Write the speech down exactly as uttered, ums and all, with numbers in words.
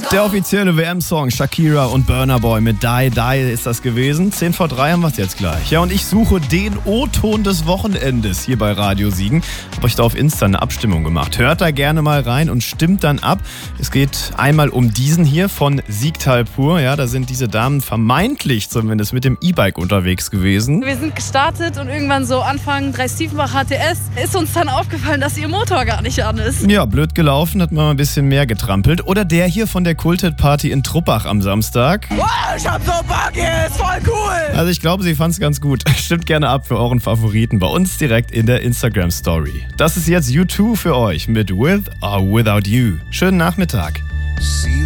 Der offizielle W M-Song Shakira und Burna Boy mit Die Die ist das gewesen. zehn vor drei haben wir es jetzt gleich. Ja, und ich suche den O-Ton des Wochenendes hier bei Radio Siegen. Hab euch da auf Insta eine Abstimmung gemacht. Hört da gerne mal rein und stimmt dann ab. Es geht einmal um diesen hier von Siegtal Pur. Ja, da sind diese Damen vermeintlich zumindest mit dem E-Bike unterwegs gewesen. Wir sind gestartet und irgendwann so Anfang Dreistiefenbach H T S ist uns dann aufgefallen, dass ihr Motor gar nicht an ist. Ja, blöd gelaufen, hat man mal ein bisschen mehr getrampelt. Oder der hier von der Kultet-Party in Truppach am Samstag. Wow, ich hab so Bock hier, ist voll cool! Also ich glaube, sie fand's ganz gut. Stimmt gerne ab für euren Favoriten bei uns direkt in der Instagram-Story. Das ist jetzt U zwei für euch mit With or Without You. Schönen Nachmittag. See